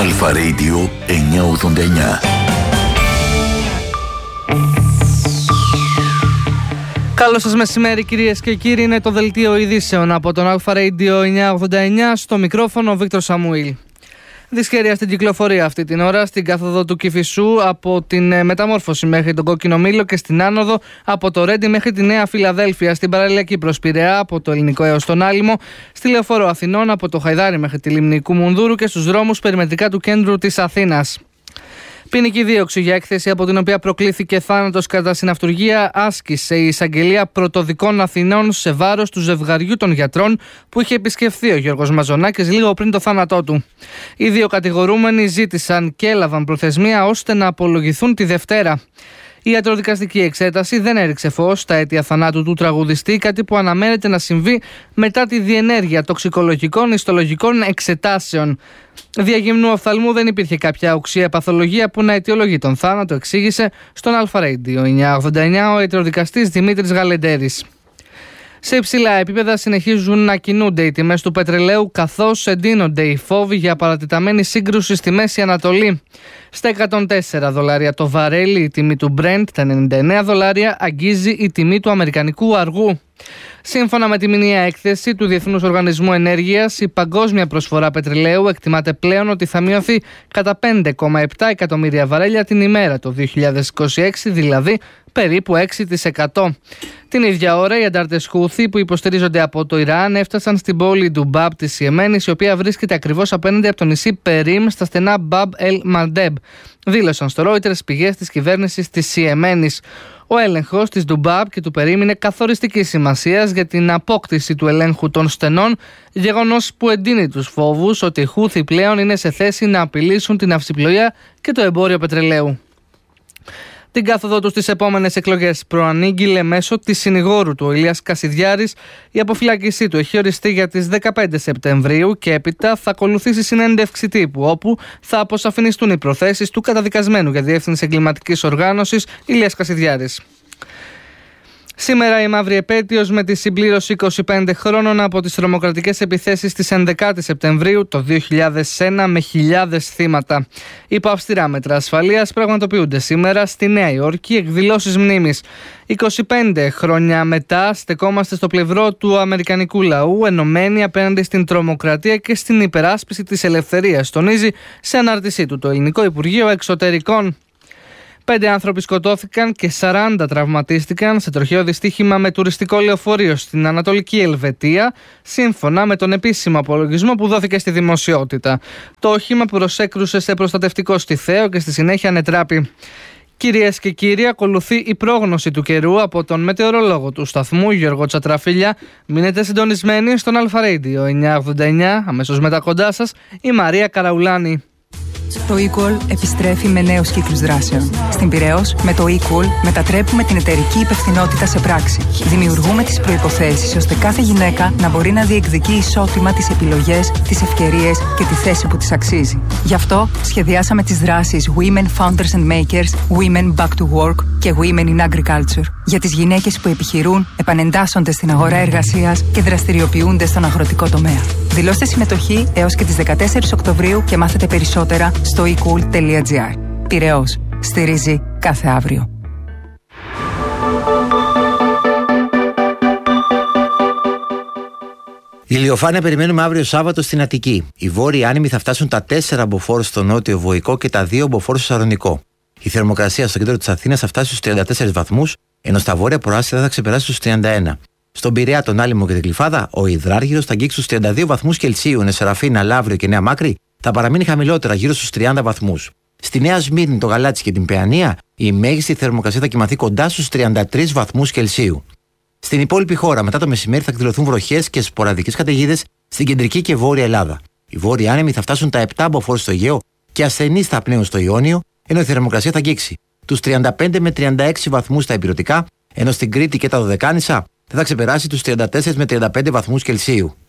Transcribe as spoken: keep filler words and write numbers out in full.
Αλφα Radio εννιακόσια ογδόντα εννιά. Καλό σας μεσημέρι κυρίες και κύριοι, είναι το δελτίο ειδήσεων από τον Αλφα Radio εννιακόσια ογδόντα εννιά, στο μικρόφωνο ο Βίκτορ Σαμουήλ. Δυσχέρεια στην κυκλοφορία αυτή την ώρα στην κάθοδο του Κηφισού από την Μεταμόρφωση μέχρι τον Κόκκινο Μήλο και στην άνοδο από το Ρέντι μέχρι τη Νέα Φιλαδέλφεια, στην παραλιακή προς Πειραιά από το Ελληνικό έως τον Άλυμο, στη Λεωφόρο Αθηνών από το Χαϊδάρι μέχρι τη Λίμνη Κουμουνδούρου και στους δρόμους περιμετρικά του κέντρου της Αθήνας. Ποινική δίωξη για έκθεση από την οποία προκλήθηκε θάνατος κατά συναυτουργία άσκησε η εισαγγελία πρωτοδικών Αθηνών σε βάρος του ζευγαριού των γιατρών που είχε επισκεφθεί ο Γιώργος Μαζονάκης λίγο πριν το θάνατό του. Οι δύο κατηγορούμενοι ζήτησαν και έλαβαν προθεσμία ώστε να απολογηθούν τη Δευτέρα. Η ιατροδικαστική εξέταση δεν έριξε φως στα αίτια θανάτου του τραγουδιστή, κάτι που αναμένεται να συμβεί μετά τη διενέργεια τοξικολογικών ιστολογικών εξετάσεων. Διαγυμνού οφθαλμού δεν υπήρχε κάποια οξία παθολογία που να αιτιολογεί τον θάνατο, εξήγησε στον Αλφα Radio εννιακόσια ογδόντα εννιά ο ιατροδικαστής Δημήτρης Γαλεντέρης. Σε υψηλά επίπεδα συνεχίζουν να κινούνται οι τιμές του πετρελαίου, καθώς εντείνονται οι φόβοι για παρατεταμένη σύγκρουση στη Μέση Ανατολή. Στα εκατόν τέσσερα δολάρια το βαρέλι η τιμή του Brent, τα ενενήντα εννέα δολάρια αγγίζει η τιμή του αμερικανικού αργού. Σύμφωνα με τη μηνιαία έκθεση του Διεθνούς Οργανισμού Ενέργειας, η παγκόσμια προσφορά πετρελαίου εκτιμάται πλέον ότι θα μειωθεί κατά πέντε κόμμα επτά εκατομμύρια βαρέλια την ημέρα το δύο χιλιάδες είκοσι έξι, δηλαδή περίπου έξι τοις εκατό. Την ίδια ώρα, οι αντάρτες Χούθι που υποστηρίζονται από το Ιράν έφτασαν στην πόλη Ντουμπάμπ της Ιεμένης, η οποία βρίσκεται ακριβώς απέναντι από το νησί Περίμ στα στενά Μπαμπ Ελ Μαντέμπ. Δήλωσαν στο Reuters πηγές της κυβέρνησης της Ιεμένης. Ο έλεγχος της Ντουμπάμπ και του Περίμ είναι καθοριστικής σημασίας για την απόκτηση του ελέγχου των στενών, γεγονός που εντείνει τους φόβους ότι οι Χούθι πλέον είναι σε θέση να απειλήσουν την ναυσιπλοεία και το εμπόριο πετρελαίου. Την κάθοδό του στις επόμενες εκλογές προανήγγειλε μέσω της συνηγόρου του ο Ηλίας Κασιδιάρης. Η αποφυλάκησή του έχει οριστεί για τις δεκαπέντε Σεπτεμβρίου και έπειτα θα ακολουθήσει συνέντευξη τύπου, όπου θα αποσαφινιστούν οι προθέσεις του καταδικασμένου για διεύθυνση εγκληματικής οργάνωσης Ηλίας Κασιδιάρης. Σήμερα η μαύρη επέτειος με τη συμπλήρωση είκοσι πέντε χρόνων από τις τρομοκρατικές επιθέσεις της ενδεκάτη Σεπτεμβρίου το δύο χιλιάδες ένα με χιλιάδες θύματα. Υπό αυστηρά μέτρα ασφαλείας πραγματοποιούνται σήμερα στη Νέα Υόρκη εκδηλώσεις μνήμης. είκοσι πέντε χρόνια μετά στεκόμαστε στο πλευρό του αμερικανικού λαού, ενωμένοι απέναντι στην τρομοκρατία και στην υπεράσπιση της ελευθερίας, τονίζει σε ανάρτησή του το Ελληνικό Υπουργείο Εξωτερικών. Πέντε άνθρωποι σκοτώθηκαν και σαράντα τραυματίστηκαν σε τροχαίο δυστύχημα με τουριστικό λεωφορείο στην Ανατολική Ελβετία, σύμφωνα με τον επίσημο απολογισμό που δόθηκε στη δημοσιότητα. Το όχημα προσέκρουσε σε προστατευτικό στιθαίο και στη συνέχεια ανετράπη. Κυρίες και κύριοι, ακολουθεί η πρόγνωση του καιρού από τον μετεωρολόγο του σταθμού Γιώργο Τσατραφίλια. Μείνετε συντονισμένοι στον Αλφα Radio εννιακόσια ογδόντα εννιά, αμέσως μετά κοντά σας η Μαρία Καραουλάνη. Το eCall επιστρέφει με νέους κύκλους δράσεων. Στην Πειραιώς, με το eCall μετατρέπουμε την εταιρική υπευθυνότητα σε πράξη. Δημιουργούμε τις προϋποθέσεις ώστε κάθε γυναίκα να μπορεί να διεκδικεί ισότιμα τις επιλογές, τις ευκαιρίες και τη θέση που της αξίζει. Γι' αυτό σχεδιάσαμε τις δράσεις Women Founders and Makers, Women Back to Work και Women in Agriculture. Για τις γυναίκες που επιχειρούν, επανεντάσσονται στην αγορά εργασίας και δραστηριοποιούνται στον αγροτικό τομέα. Δηλώστε συμμετοχή έως και τις δεκατέσσερις Οκτωβρίου και μάθετε περισσότερα στο e cool τελεία gr. Πειραιώς. Στηρίζει κάθε αύριο. Ηλιοφάνεια περιμένουμε αύριο Σάββατο στην Αττική. Οι βόρειοι άνεμοι θα φτάσουν τα τέσσερα μποφόρ στο νότιο Βοϊκό και τα δύο μποφόρ στο Σαρονικό. Η θερμοκρασία στο κέντρο της Αθήνας θα φτάσει στους τριάντα τέσσερις βαθμούς, ενώ στα βόρεια προάστια θα ξεπεράσει στους τριάντα ένα. Στον Πειραιά, τον Άλυμο και την Γλυφάδα, ο υδράργυρος θα αγγίξει στους τριάντα δύο βαθμούς Κελσίου, ενώ Σεραφίνα, Λαύριο και Νέα Μάκρη θα παραμείνει χαμηλότερα, γύρω στους τριάντα βαθμούς. Στη Νέα Σμύρνη, το Γαλάτσι και την Παιανία, η μέγιστη θερμοκρασία θα κοιμαθεί κοντά στους τριάντα τρεις βαθμούς Κελσίου. Στην υπόλοιπη χώρα, μετά το μεσημέρι, θα εκδηλωθούν βροχές και σποραδικές καταιγίδες στην κεντρική και βόρεια Ελλάδα. Οι βόρειοι άνεμοι θα φτάσουν τα επτά μποφόρ στο Αιγαίο και ασθενείς θα πνέουν στο Ιόνιο, ενώ η θερμοκρασία θα αγγίξει τους τριάντα πέντε με τριάντα έξι βαθμούς στα ηπειρωτικά, ενώ στην Κρήτη και τα Δωδεκάνησα δεν θα ξεπεράσει τους τριάντα τέσσερα με τριάντα πέντε βαθμούς Κελσίου.